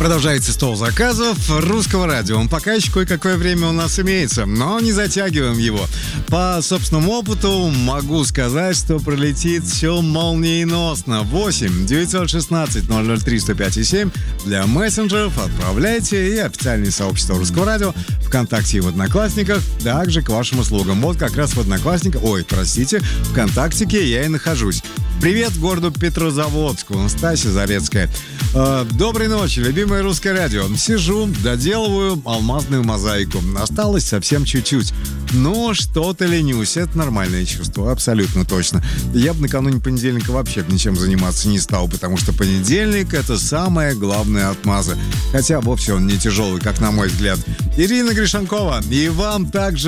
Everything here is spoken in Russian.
Продолжается стол заказов русского радио. Пока еще кое-какое время у нас имеется, но не затягиваем его. По собственному опыту могу сказать, что пролетит все молниеносно. 8 916 003 105 и 7 для мессенджеров отправляйте, и официальное сообщество русского радио ВКонтакте и в Одноклассниках также к вашим услугам. Вот как раз в Одноклассниках, ВКонтактике я и нахожусь. Привет городу Петрозаводску, Настасья Зарецкая. Доброй ночи, любимое русское радио. Сижу, доделываю алмазную мозаику. Осталось совсем чуть-чуть. Но что-то ленюсь. Это нормальное чувство, абсолютно точно. Я бы накануне понедельника вообще ничем заниматься не стал, потому что понедельник — это самое главное отмаза. Хотя вовсе он не тяжелый, как на мой взгляд. Ирина Гришанкова, и вам также